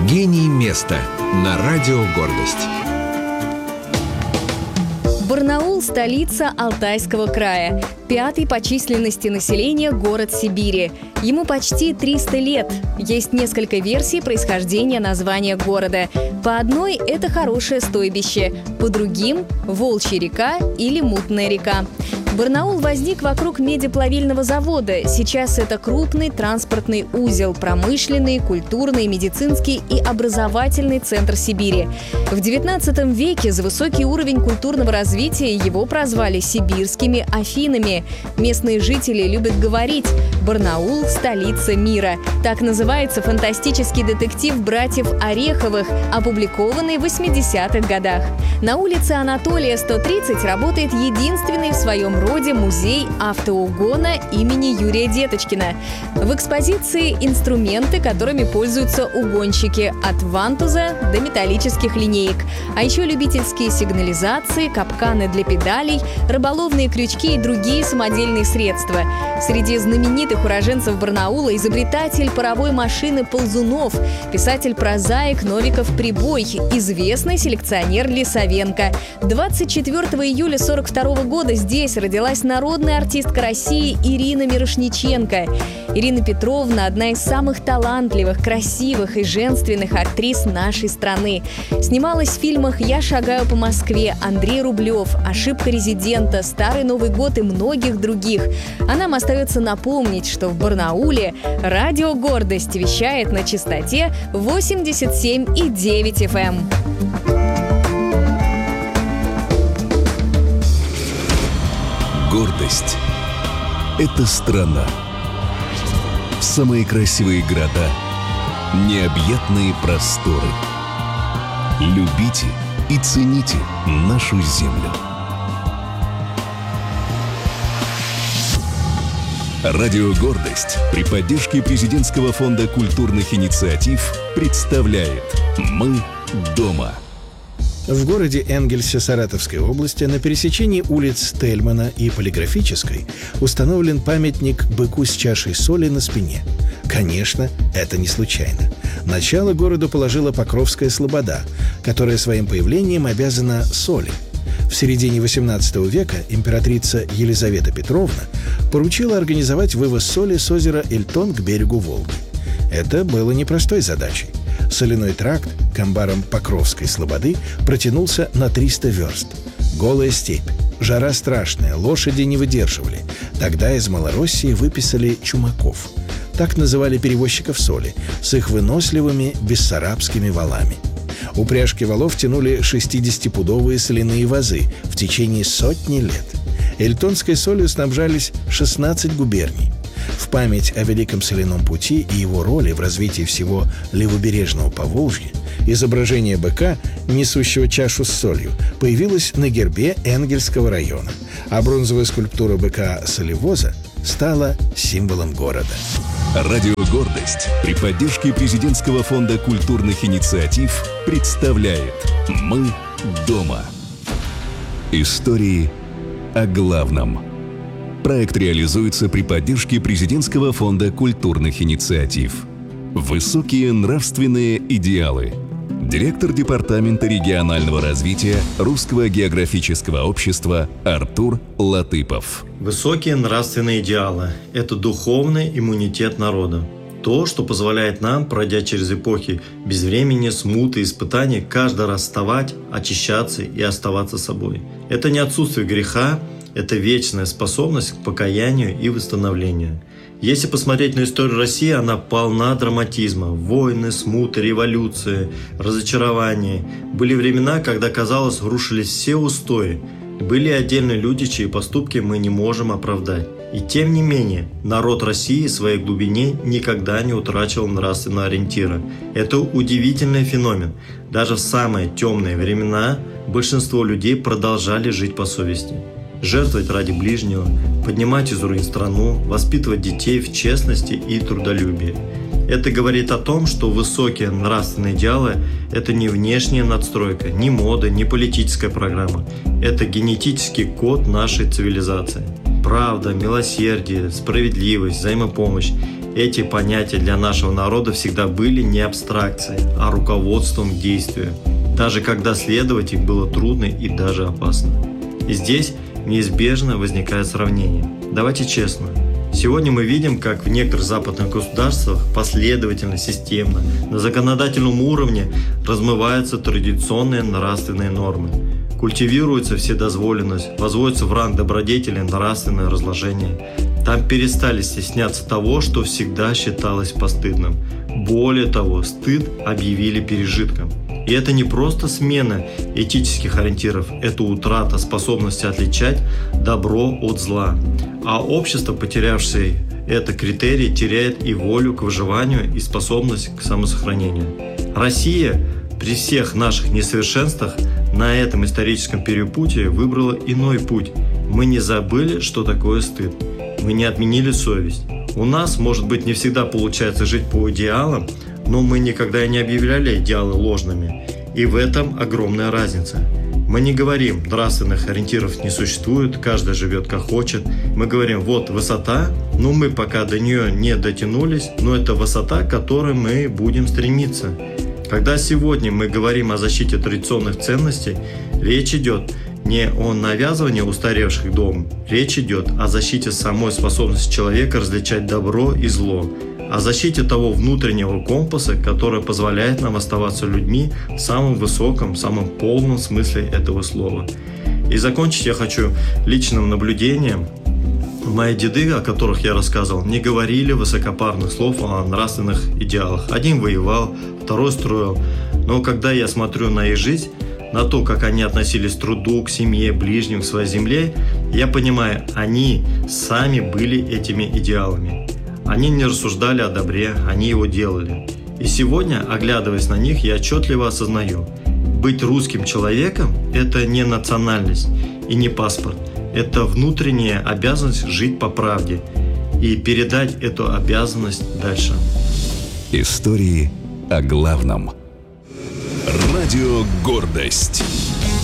Гений места на радио «Гордость». Барнаул – столица Алтайского края. 5-й по численности населения город Сибири. Ему почти 300 лет. Есть несколько версий происхождения названия города. По одной – это хорошее стойбище, по другим – Волчья река или Мутная река. Барнаул возник вокруг медиплавильного завода. Сейчас это крупный транспортный узел, промышленный, культурный, медицинский и образовательный центр Сибири. В XIX веке за высокий уровень культурного развития его прозвали сибирскими Афинами. Местные жители любят говорить: «Барнаул – столица мира». Так называется фантастический детектив братьев Ореховых, опубликованный в 80-х годах. На улице Анатолия, 130, работает единственный в своем роде музей автоугона имени Юрия Деточкина. В экспозиции инструменты, которыми пользуются угонщики, от вантуза до металлических линеек. А еще любительские сигнализации, капканы для педалей, рыболовные крючки и другие самодельные средства. Среди знаменитых уроженцев Барнаула изобретатель паровой машины Ползунов, писатель-прозаик Новиков Прибой, известный селекционер Лисовенко. 24 июля 1942 года здесь родилась народная артистка России Ирина Мирошниченко. Ирина Петровна – одна из самых талантливых, красивых и женственных актрис нашей страны. Снималась в фильмах «Я шагаю по Москве», «Андрей Рублев», «Ошибка резидента», «Старый Новый год» и многих других. А нам остается напомнить, что в Барнауле радио «Гордость» вещает на частоте 87,9 FM. Гордость – это страна. Самые красивые города, необъятные просторы. Любите и цените нашу землю. Радио «Гордость» при поддержке Президентского фонда культурных инициатив представляет «Мы дома». В городе Энгельсе Саратовской области на пересечении улиц Тельмана и Полиграфической установлен памятник быку с чашей соли на спине. Конечно, это не случайно. Начало городу положила Покровская слобода, которая своим появлением обязана соли. В середине XVIII века императрица Елизавета Петровна поручила организовать вывоз соли с озера Эльтон к берегу Волги. Это было непростой задачей. Соляной тракт к амбарам Покровской слободы протянулся на 300 верст. Голая степь, жара страшная, лошади не выдерживали. Тогда из Малороссии выписали чумаков. Так называли перевозчиков соли, с их выносливыми бессарабскими валами. Упряжки валов тянули 60-пудовые соляные вазы в течение сотни лет. Эльтонской солью снабжались 16 губерний. В память о Великом соляном пути и его роли в развитии всего левобережного Поволжья изображение быка, несущего чашу с солью, появилось на гербе Энгельсского района, а бронзовая скульптура быка-солевоза стала символом города. Радио «Гордость» при поддержке Президентского фонда культурных инициатив представляет «Мы дома». Истории о главном. Проект реализуется при поддержке Президентского фонда культурных инициатив. Высокие нравственные идеалы. Директор Департамента регионального развития Русского географического общества Артур Латыпов. Высокие нравственные идеалы – это духовный иммунитет народа. То, что позволяет нам, пройдя через эпохи безвремени, смуты, испытаний, каждый раз вставать, очищаться и оставаться собой. Это не отсутствие греха, это вечная способность к покаянию и восстановлению. Если посмотреть на историю России, она полна драматизма. Войны, смуты, революции, разочарования. Были времена, когда, казалось, рушились все устои. Были отдельные люди, чьи поступки мы не можем оправдать. И тем не менее, народ России в своей глубине никогда не утрачивал нравственного ориентира. Это удивительный феномен. Даже в самые темные времена большинство людей продолжали жить по совести. Жертвовать ради ближнего, поднимать из руин страну, воспитывать детей в честности и трудолюбии. Это говорит о том, что высокие нравственные идеалы – это не внешняя надстройка, не мода, не политическая программа. Это генетический код нашей цивилизации. Правда, милосердие, справедливость, взаимопомощь Эти понятия для нашего народа всегда были не абстракцией, а руководством к действию, даже когда следовать их было трудно и даже опасно. И здесь неизбежно возникает сравнение. Давайте честно. Сегодня мы видим, как в некоторых западных государствах последовательно, системно, на законодательном уровне размываются традиционные нравственные нормы. Культивируется вседозволенность, возводится в ранг добродетели нравственное разложение. Там перестали стесняться того, что всегда считалось постыдным. Более того, стыд объявили пережитком. И это не просто смена этических ориентиров, это утрата способности отличать добро от зла. А общество, потерявшее это критерий, теряет и волю к выживанию, и способность к самосохранению. Россия при всех наших несовершенствах на этом историческом перепутье выбрала иной путь. Мы не забыли, что такое стыд. Мы не отменили совесть. У нас, может быть, не всегда получается жить по идеалам, но мы никогда и не объявляли идеалы ложными. И в этом огромная разница. Мы не говорим, нравственных ориентиров не существует, каждый живет как хочет. Мы говорим, вот высота, но мы пока до нее не дотянулись, но это высота, к которой мы будем стремиться. Когда сегодня мы говорим о защите традиционных ценностей, речь идет не о навязывании устаревших догм, речь идет о защите самой способности человека различать добро и зло, о защите того внутреннего компаса, который позволяет нам оставаться людьми в самом высоком, самом полном смысле этого слова. И закончить я хочу личным наблюдением. Мои деды, о которых я рассказывал, не говорили высокопарных слов о нравственных идеалах. Один воевал, второй строил. Но когда я смотрю на их жизнь, на то, как они относились к труду, к семье, ближним, к своей земле, я понимаю, они сами были этими идеалами. Они не рассуждали о добре, они его делали. И сегодня, оглядываясь на них, я отчетливо осознаю, быть русским человеком – это не национальность и не паспорт. Это внутренняя обязанность жить по правде и передать эту обязанность дальше. Истории о главном. Радио «Гордость».